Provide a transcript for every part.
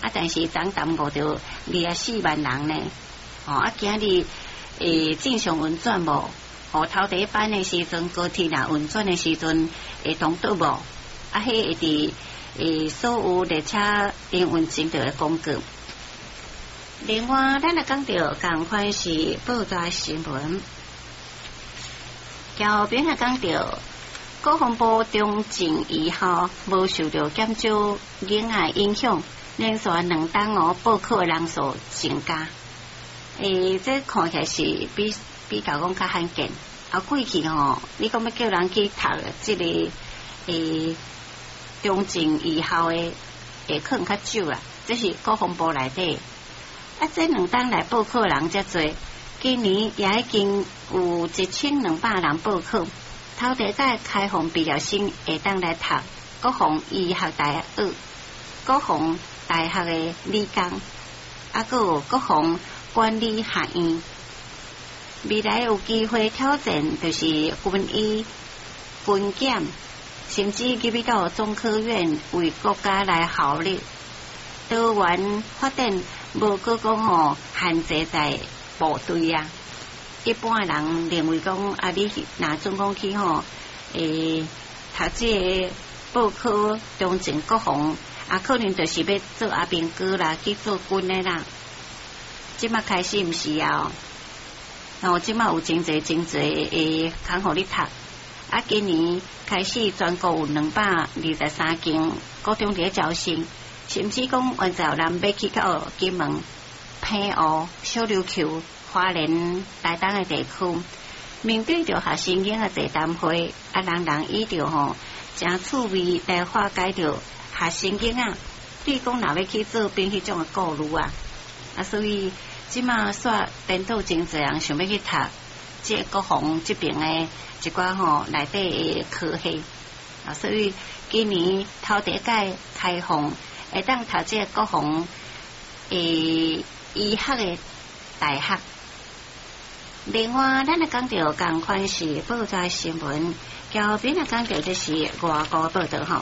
但是总淡薄着24万人呢。今日正常运转无？头第一班的时阵，高铁啦运转的时阵会通倒无？迄会伫所有列车营运程度的公告。另外，咱也讲到同款是报纸新闻，后边也讲到国防部中正以后无受到减少囡仔影响，连续2档报考人数增加。这看起来是比较讲较罕见。过去你讲要叫人去读这个中正以后的可能较少啦，这是国防部内底。这2档来报考人遮多，今年也已经有1200人报考。头第一届开放毕业生会当来读国防医学大学2、国防大学的理工，还有国防管理学院。未来有机会挑战就是军医、军检，甚至入去到中科院为国家来效力。多元发展无过讲限制在部队啊。一般人认为讲你若准讲去读这个报考中正国防可能就是要做阿兵哥啦，去做军的啦。即马开始毋是啊，即马有真侪通互你读。今年开始全国有223间高中伫招生，甚至讲原在南要去到金门、澎湖、小琉球、花莲、台东的地区，面对着学生囡仔座谈会，人人以着真趣味来化解着学生囡仔对讲若要去做兵迄种的顾虑啊。所以即马煞颠倒真侪人想要去读这国防这边的一寡内底的科系。所以今年头第一届开放会当读这国防医学的大学。另外，咱也讲到同款是报纸新闻，后边也讲到就是外国报道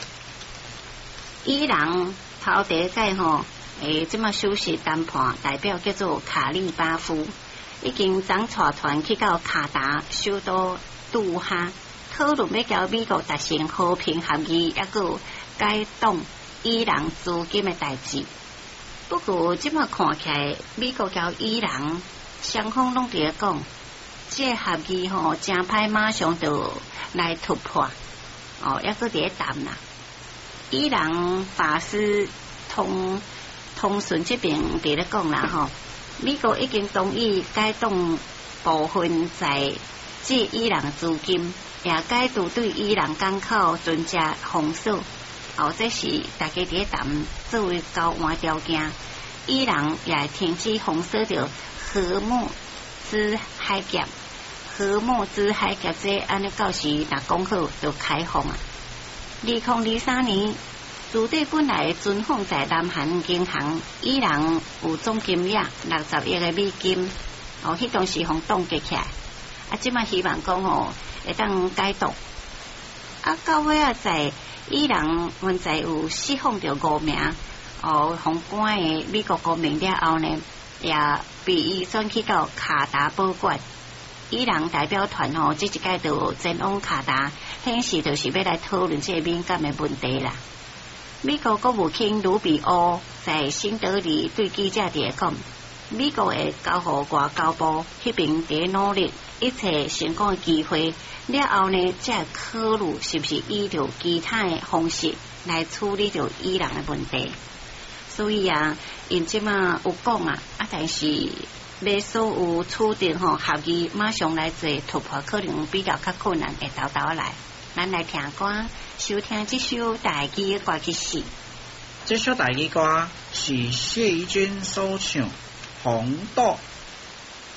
伊朗头第一届即马首席谈判代表叫做卡利巴夫，已经总带团去到卡达首都杜哈，讨论要交美国达成和平协议，还有解冻伊朗资金的代志。不过，即马看起来，美国交伊朗双方拢伫咧讲，这协议真歹，马上就来突破。还搁伫咧谈啦。伊朗法师通讯这边伫咧讲啦，美国已经同意解冻部分在借伊朗资金，也解除对伊朗港口船只封锁。这是大家伫咧谈作为交换条件。伊朗也停止封锁着荷木兹海峡，荷木兹海峡这安尼到时若讲好就开放啊。2023年，驻地本来存放在南韩银行，伊朗有总金额60亿的美金，迄当时互冻结起来。即马希望讲会当解冻。到尾在伊朗现在有释放着5名红关的美国公民了后呢，也被伊转去到卡达保管。伊朗代表团这一届就前往卡达，显示就是要来讨论这个敏感的问题啦。美国国务卿卢比欧在新德里对记者伫讲，美国会交互外交部迄边伫努力，一切成功的机会了后呢，才考虑是不是依照其他的方式来处理着伊朗的问题。所以因即马有讲但是要所有处定协议马上来做突破，可能比较较困难，会豆豆来。咱来听歌，收听这首台语的歌曲是。 这首台语歌是谢怡君所唱《红豆》。